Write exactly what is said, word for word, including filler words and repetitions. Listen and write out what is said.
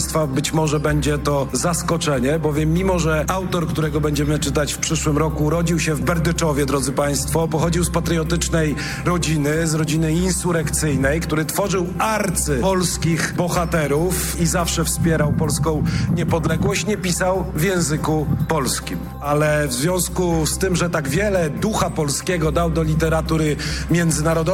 państwa być może będzie to zaskoczenie, bowiem mimo, że autor, którego będziemy czytać w przyszłym roku, urodził się w Berdyczowie, drodzy państwo, pochodził z patriotycznej rodziny, z rodziny insurekcyjnej, który tworzył arcy polskich bohaterów i zawsze wspierał polską niepodległość, nie pisał w języku polskim. Ale w związku z tym, że tak wiele ducha polskiego dał do literatury międzynarodowej,